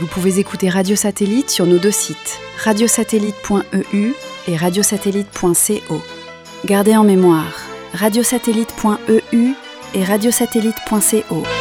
Vous pouvez écouter Radio Satellite sur nos deux sites, radiosatellite.eu et radiosatellite.co. Gardez en mémoire, radiosatellite.eu et radiosatellite.co.